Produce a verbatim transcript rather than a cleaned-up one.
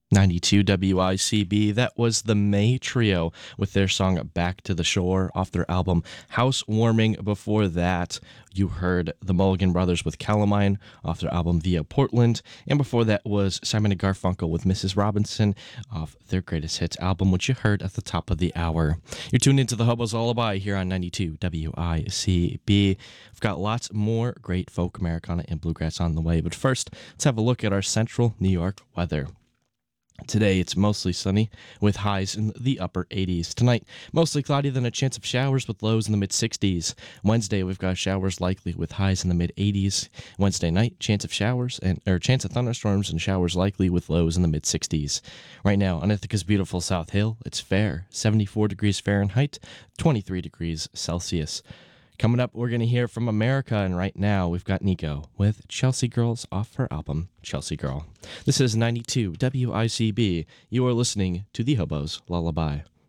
ninety-two W I C B. That was the May Trio with their song Back to the Shore off their album Housewarming. Before that, you heard the Mulligan Brothers with Calamine off their album Via Portland. And before that was Simon and Garfunkel with Missus Robinson off their greatest hits album, which you heard at the top of the hour. You're tuned into the Hobo's Lullaby here on ninety-two W I C B. We've got lots more great folk Americana and bluegrass on the way. But first, let's have a look at our central New York weather. Today, it's mostly sunny with highs in the upper eighties. Tonight, mostly cloudy, then a chance of showers with lows in the mid-sixties. Wednesday, we've got showers likely with highs in the mid-eighties. Wednesday night, chance of showers and or chance of thunderstorms and showers likely with lows in the mid-sixties. Right now, on Ithaca's beautiful South Hill, it's fair, seventy-four degrees Fahrenheit, twenty-three degrees Celsius. Coming up, we're going to hear from America, and right now we've got Nico with Chelsea Girls off her album, Chelsea Girl. This is ninety-two W I C B. You are listening to the Hobo's Lullaby.